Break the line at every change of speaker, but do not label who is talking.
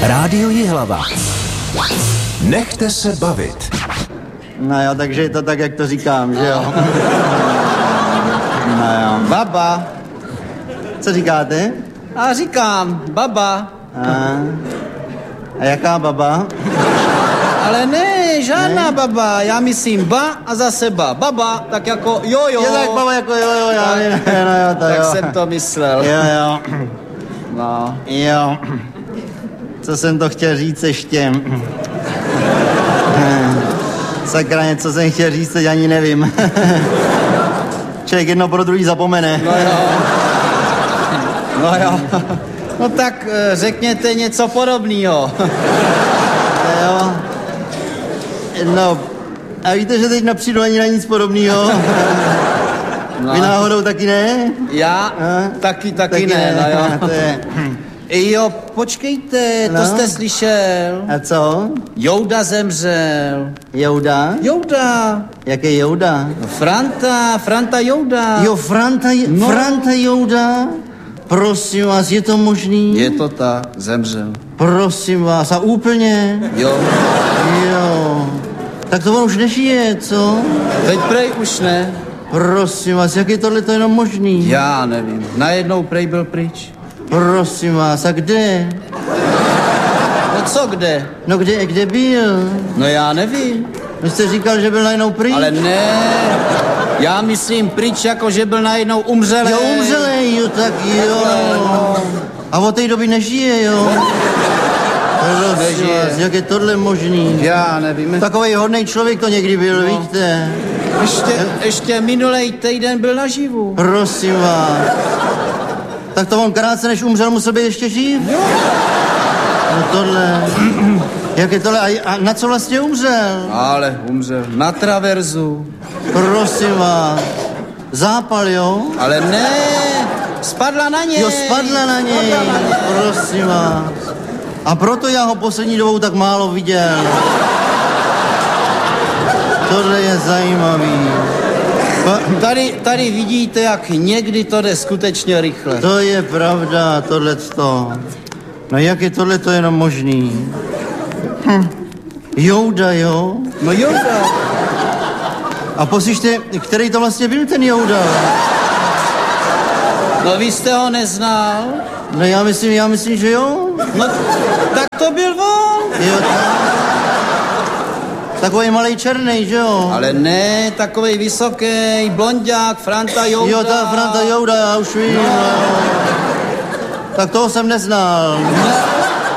Rádio Jihlava. Nechte se bavit.
No jo, takže je to tak, jak to říkám, že jo? No jo.
Baba.
Co říkáte?
A říkám, baba.
A jaká baba?
Ale ne, žádná baba. Já myslím ba a zase ba. Baba, tak jako jojo.
Je tak baba jako jojo, já ne, no jo, to
tak
jo.
jsem to myslel.
Jo.
No.
Jo. Co jsem to chtěl říct ještě? Sakra, něco jsem chtěl říct, teď ani nevím. Člověk jedno pro druhý zapomene.
No jo. No tak řekněte něco podobného.
Jo. No, a víte, že teď nepřijdu ani na nic podobného?
No.
Vy náhodou taky ne?
Já? Taky ne, no jo.
To je...
Jo, počkejte, to jste slyšel.
A co?
Jouda zemřel.
Jouda?
Jouda.
Jaký Jouda?
No, Franta Jouda.
Jo, Franta Jouda? Prosím vás, je to možný?
Je to tak, zemřel.
Prosím vás, a úplně?
Jo.
Tak to on už nežije, co?
Teď prej už ne.
Prosím vás, jak je tohle to jenom možný?
Já nevím, najednou prej byl pryč.
Prosím vás, a kde?
No co kde?
No kde byl?
No já nevím.
Vy jste říkal, že byl najednou pryč?
Ale ne, já myslím pryč, jako že byl najednou umřelej.
Jo, umřelej, jo, tak jo.
No.
A od té doby nežije, jo? Prosím vás, jak je tohle možný?
Já nevím.
Takovej hodnej člověk to někdy byl, víte?
Ještě minulej týden byl naživu.
Prosím vás. Tak to on krátce než umřel, musel být ještě živ?
Jo.
No tohle... Jak je tohle? A na co vlastně umřel?
Ale umřel. Na traverzu.
Prosím vás. Zápal, jo?
Ale ne, spadla na něj.
Jo, spadla na něj. Prosím vás. A proto já ho poslední dobou tak málo viděl. Tohle je zajímavý.
Tady vidíte, jak někdy to jde skutečně rychle.
To je pravda, tohleto. No jak je tohleto jenom možný? Jouda, jo?
No Jouda.
A poslyšte, který to vlastně byl ten Jouda?
No vy jste ho neznal?
No já myslím, že jo.
No tak to byl on.
Jo, takový malej černej, že jo?
Ale ne, takovej vysoký, blonďák, Franta Jouda.
Jo, ta Franta Jouda, já už vím. No. Tak toho jsem neznal.